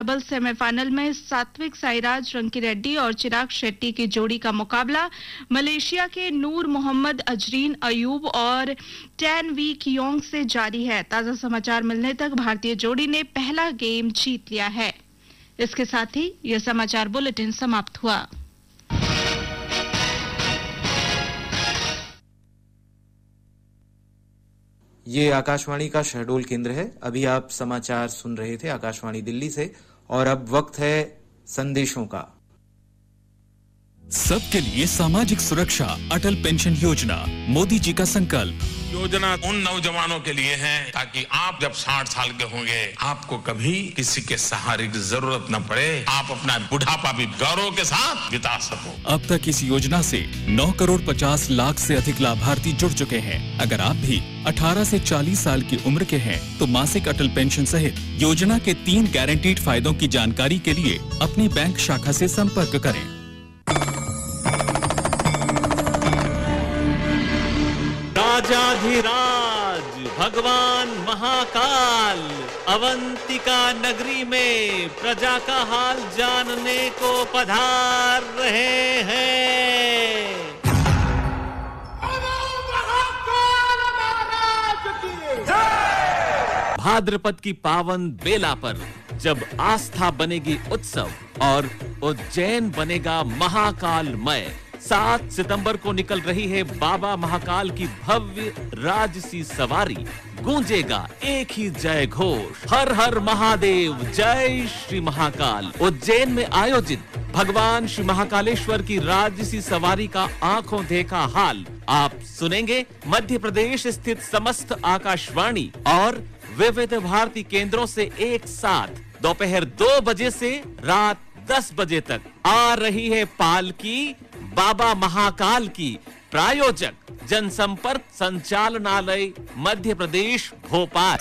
Double semifinal में सात्विक साईराज रंकीरेड्डी और चिराग शेट्टी की जोड़ी का मुकाबला मलेशिया के नूर मोहम्मद अजरीन अयूब और टैन वी कियोंग से जारी है। ताजा समाचार मिलने तक भारतीय जोड़ी ने पहला गेम जीत लिया है। इसके साथ ही यह समाचार बुलेटिन समाप्त हुआ। ये आकाशवाणी का शहडोल केंद्र है। अभी आप समाचार सुन रहे थे आकाशवाणी दिल्ली से और अब वक्त है संदेशों का। सबके लिए सामाजिक सुरक्षा, अटल पेंशन योजना, मोदी जी का संकल्प। योजना उन नौजवानों के लिए है ताकि आप जब 60 साल के होंगे आपको कभी किसी के सहारे की जरूरत न पड़े, आप अपना बुढ़ापा भी गौरव के साथ बिता सको। अब तक इस योजना से 9 करोड़ 50 लाख से अधिक लाभार्थी जुड़ चुके हैं। अगर आप भी 18 से 40 साल की उम्र के हैं तो मासिक अटल पेंशन सहित योजना के 3 गारंटीड फायदों की जानकारी के लिए अपनी बैंक शाखा से संपर्क करें। राजाधिराज भगवान महाकाल अवंतिका नगरी में प्रजा का हाल जानने को पधार रहे हैं। भाद्रपद की पावन बेला पर जब आस्था बनेगी उत्सव और उज्जैन बनेगा महाकालमय, 7 सितंबर को निकल रही है बाबा महाकाल की भव्य राजसी सवारी। गूंजेगा एक ही जय घोष, हर हर महादेव, जय श्री महाकाल। उज्जैन में आयोजित भगवान श्री महाकालेश्वर की राजसी सवारी का आंखों देखा हाल आप सुनेंगे मध्य प्रदेश स्थित समस्त आकाशवाणी और विविध भारती केंद्रों से एक साथ दोपहर 2 बजे से रात 10 बजे तक। आ रही है पालकी बाबा महाकाल की। प्रायोजक जनसंपर्क संचालनालय मध्य प्रदेश भोपाल।